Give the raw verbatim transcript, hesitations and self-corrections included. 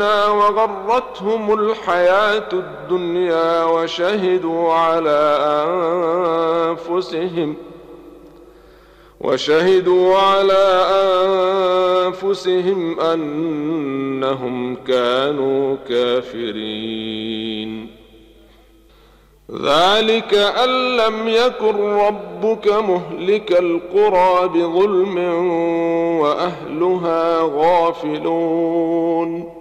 وغرتهم الحياة الدنيا وشهدوا على أنفسهم وشهدوا على أنفسهم أنهم كانوا كافرين. ذلك أن لم يكن ربك مهلك القرى بظلم وأهلها غافلون.